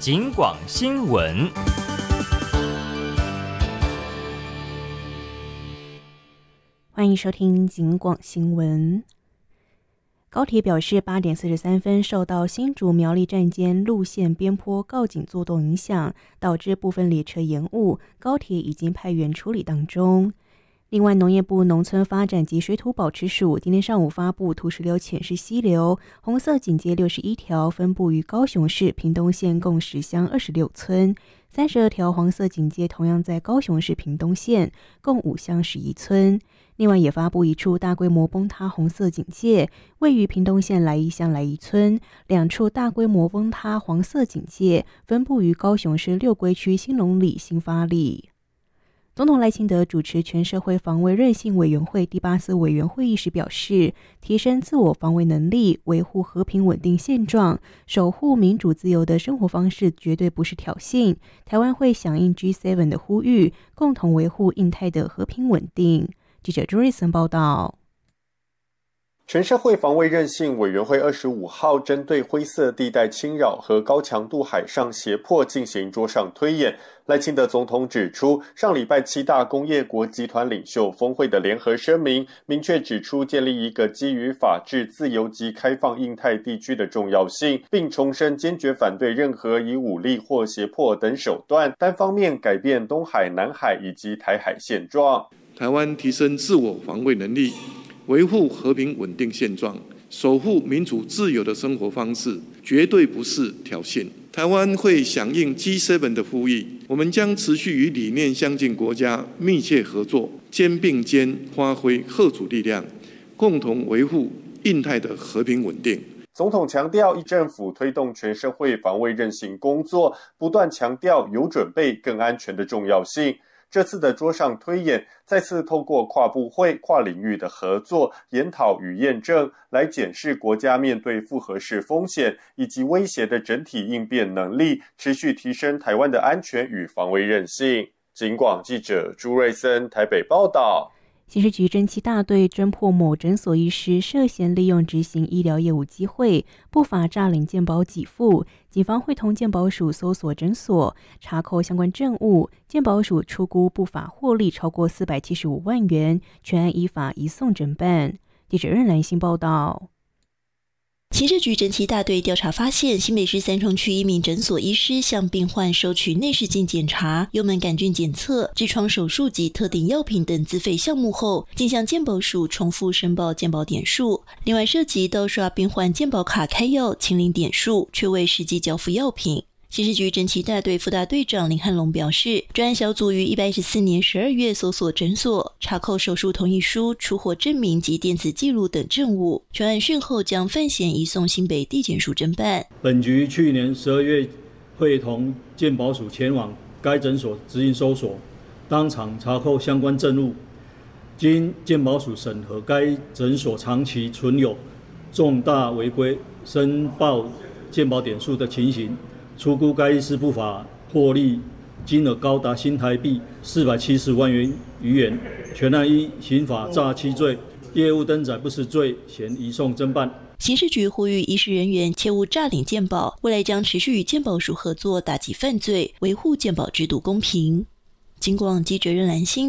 警广新闻。 欢迎收听警广新闻。高铁表示，8点43分受到新竹苗栗站间路线边坡告警作动影响，导致部分列车延误，高铁已经派员处理当中。另外，农业部农村发展及水土保持署今天上午发布土石流浅势溪流红色警戒61条，分布于高雄市屏东县共10乡26村，32条黄色警戒同样在高雄市屏东县共5乡11村。另外也发布一处大规模崩塌红色警戒，位于屏东县来义乡来义村，2处大规模崩塌黄色警戒分布于高雄市六龟区兴隆里、新发里。总统赖清德主持全社会防卫韧性委员会第8次委员会议时表示，提升自我防卫能力，维护和平稳定现状，守护民主自由的生活方式绝对不是挑衅。台湾会响应 G7 的呼吁，共同维护印太的和平稳定。记者朱瑞森报道。 全社会防卫韧性委员会25号针对灰色地带侵扰和高强度海上胁迫进行桌上推演。赖清德总统指出，上礼拜7大工业国集团领袖峰会的联合声明，明确指出建立一个基于法治、自由及开放印太地区的重要性，并重申坚决反对任何以武力或胁迫等手段单方面改变东海、南海以及台海现状。 台湾提升自我防卫能力，维护和平稳定现状，守护民主自由的生活方式，绝对不是挑衅。台湾会响应 G7 的呼吁，我们将持续与理念相近国家密切合作，肩并肩发挥嚇阻力量，共同维护印太的和平稳定。 总统强调，一政府推动全社会防卫韧性工作，不断强调有准备更安全的重要性。这次的桌上推演再次透过跨部会、跨领域的合作、研讨与验证，来检视国家面对复合式风险以及威胁的整体应变能力，持续提升台湾的安全与防卫韧性。警广记者朱瑞森台北报道。 刑事局侦缉大队侦破某诊所医师涉嫌利用执行医疗业务机会，不法诈领健保给付，警方会同健保署搜索诊所，查扣相关证物，健保署初估不法获利超过475万元，全案依法移送侦办。记者任兰馨报道。 刑事局侦缉大队调查发现，新北市三重区一名诊所医师向病患收取内视镜检查、幽门杆菌检测、痔疮手术及特定药品等自费项目后，竟向健保署重复申报健保点数，另外涉及盗刷病患健保卡开药、清零点数，却未实际交付药品。刑事局侦缉大队副大队长林汉龙表示，专案小组于114年12月搜索诊所，查扣手术同意书、出货证明及电子记录等证物，全案讯后将犯嫌移送新北地检署侦办。 本局去年12月会同健保署前往该诊所执行搜索，当场查扣相关证物，经健保署审核，该诊所长期存有重大违规申报健保点数的情形，初估该医师不法获利金额高达新台币470万元余元，全案依刑法诈欺罪、业务登载不实罪嫌移送侦办。 刑事局呼吁医事人员切勿诈领健保，未来将持续与健保署合作，打击犯罪，维护健保制度公平。警广记者任兰馨